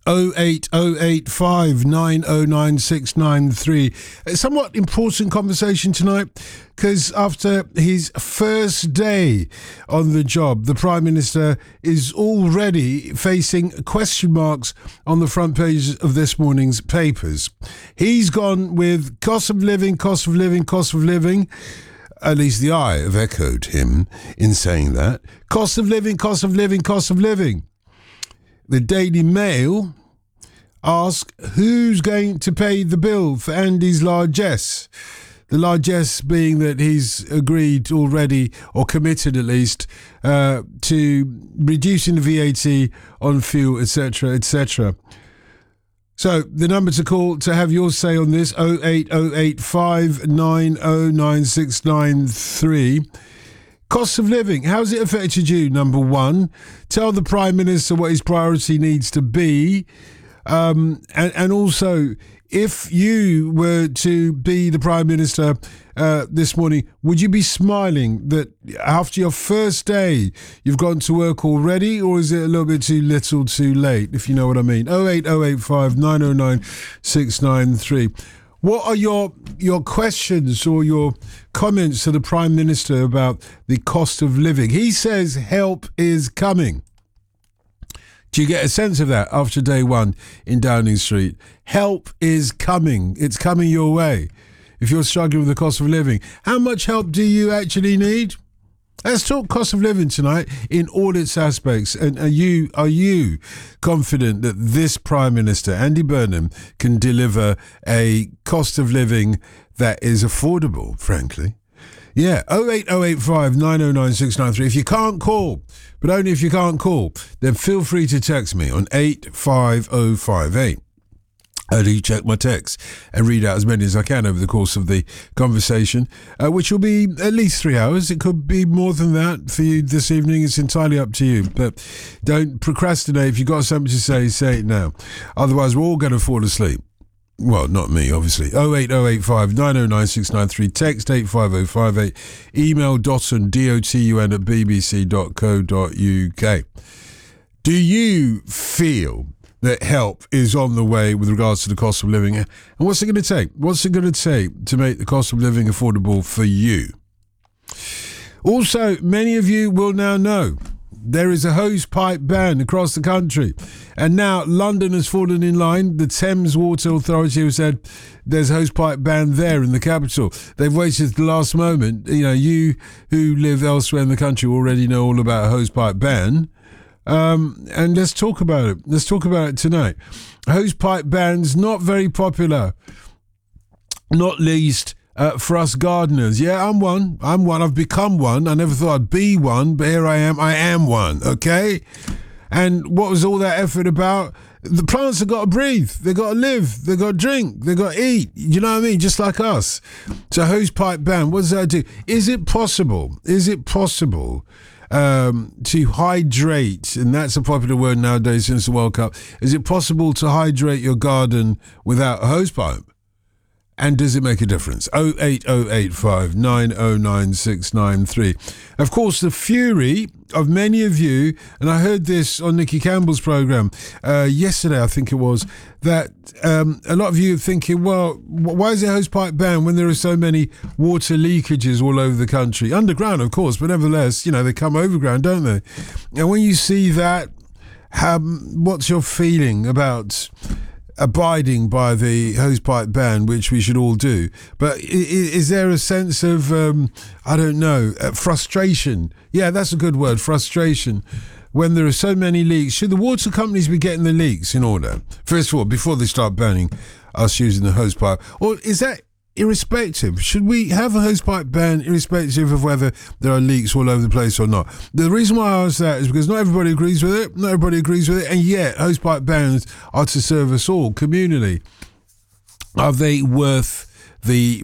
08085 909 693. A somewhat important conversation tonight because after his first day on the job, the Prime Minister is already facing question marks on the front page of this morning's papers. He's gone with cost of living, cost of living, cost of living. At least the I have echoed him in saying that. Cost of living, cost of living, cost of living. The Daily Mail ask who's going to pay the bill for Andy's largesse. The largesse being that he's agreed already, or committed at least, to reducing the VAT on fuel, etc., etc. So the number to call to have your say on this, 08085 909 693. Cost of living, how's it affected you? Number one, tell the Prime Minister what his priority needs to be. And also, if you were to be the Prime Minister this morning, would you be smiling that after your first day you've gone to work already, or is it a little bit too little too late, if you know what I mean? 08085 909 693. What are your questions or your comments to the Prime Minister about the cost of living? He says help is coming. Do you get a sense of that after day one in Downing Street? Help is coming. It's coming your way. If you're struggling with the cost of living, how much help do you actually need? Let's talk cost of living tonight in all its aspects. And are you confident that this Prime Minister, Andy Burnham, can deliver a cost of living that is affordable, frankly? Yeah, 08085 909 693. If you can't call, but only if you can't call, then feel free to text me on 85058. I do check my texts and read out as many as I can over the course of the conversation, which will be at least 3 hours. It could be more than that for you this evening. It's entirely up to you. But don't procrastinate. If you've got something to say it now. Otherwise, we're all going to fall asleep. Well, not me, obviously. 08085 909 693. Text 85058. Email dotun, DOTUN at bbc.co.uk. Do you feel that help is on the way with regards to the cost of living? And what's it going to take? What's it going to take to make the cost of living affordable for you? Also, many of you will now know there is a hose pipe ban across the country. And now London has fallen in line. The Thames Water Authority have said there's a hose pipe ban there in the capital. They've waited at the last moment. You know, you who live elsewhere in the country already know all about a hose pipe ban. And let's talk about it. Let's talk about it tonight. Hose pipe ban's not very popular, not least for us gardeners. Yeah, I'm one. I've become one. I never thought I'd be one, but here I am. I am one, okay? And what was all that effort about? The plants have got to breathe. They've got to live. They've got to drink. They've got to eat. You know what I mean? Just like us. So hose pipe ban, what does that do? Is it possible to hydrate, and that's a popular word nowadays since the World Cup, is it possible to hydrate your garden without a hose pipe? And does it make a difference? 08085 909 693. Of course, the fury of many of you, and I heard this on Nicky Campbell's programme yesterday, I think it was, that a lot of you are thinking, well, why is there a hose pipe ban when there are so many water leakages all over the country? Underground, of course, but nevertheless, you know, they come overground, don't they? And when you see that, what's your feeling about abiding by the hosepipe ban, which we should all do? But is there a sense of, frustration? Yeah, that's a good word, frustration. When there are so many leaks, should the water companies be getting the leaks in order? First of all, before they start banning us using the hosepipe? Or is that irrespective? Should we have a hosepipe ban irrespective of whether there are leaks all over the place or not? The reason why I ask that is because not everybody agrees with it. And yet hosepipe bans are to serve us all communally. Are they worth the